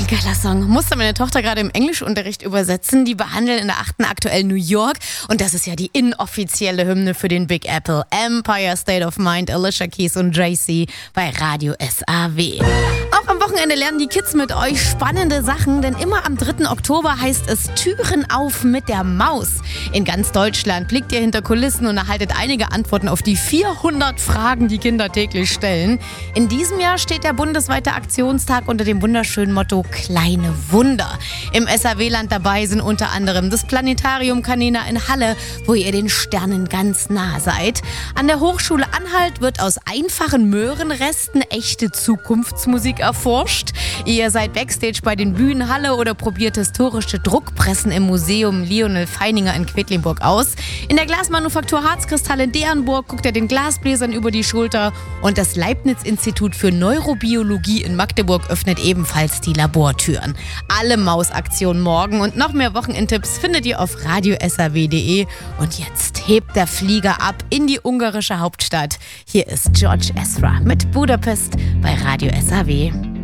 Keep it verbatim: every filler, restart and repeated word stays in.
Geiler Song. Musste meine Tochter gerade im Englischunterricht übersetzen. Die behandeln in der achten aktuell New York. Und das ist ja die inoffizielle Hymne für den Big Apple. Empire State of Mind, Alicia Keys und Jay-Z bei Radio S A W. Auch am Wochenende lernen die Kids mit euch spannende Sachen, denn immer am dritten Oktober heißt es Türen auf mit der Maus. In ganz Deutschland blickt ihr hinter Kulissen und erhaltet einige Antworten auf die vierhundert Fragen, die Kinder täglich stellen. In diesem Jahr steht der bundesweite Aktionstag unter dem wunderschönen Motto Kleine Wunder. Im S A W-Land dabei sind unter anderem das Planetarium Canina in Halle, wo ihr den Sternen ganz nah seid. An der Hochschule Anhalt wird aus einfachen Möhrenresten echte Zukunftsmusik erforscht. Ihr seid Backstage bei den Bühnen Halle oder probiert historische Druckpressen im Museum Lionel Feininger in Quedlinburg aus. In der Glasmanufaktur Harzkristall in Derenburg guckt ihr den Glasbläsern über die Schulter und das Leibniz-Institut für Neurobiologie in Magdeburg öffnet ebenfalls die Labortüren. Alle Mausaktionen morgen und noch mehr Wochenendtipps findet ihr auf radio s a w punkt d e. Und jetzt hebt der Flieger ab in die ungarische Hauptstadt. Hier ist George Ezra mit Budapest bei Radio S A W.